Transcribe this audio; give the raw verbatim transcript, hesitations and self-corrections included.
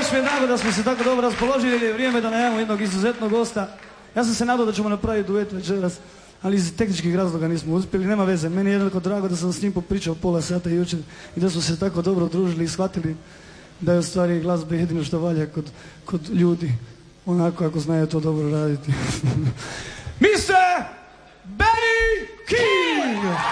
baš mi je drago da smo se tako dobro raspoložili jer je vrijeme da najavimo jednog izuzetnog gosta. Ja sam se nadao da ćemo napraviti duet večeras, ali iz tehničkih razloga nismo uspjeli, nema veze. Meni je jednako drago da sam s njim popričao pola sata jučer i da smo se tako dobro družili i shvatili da je u stvari glazba jedino što valja kod, kod ljudi, onako ako znaju to dobro raditi. mister Benny King!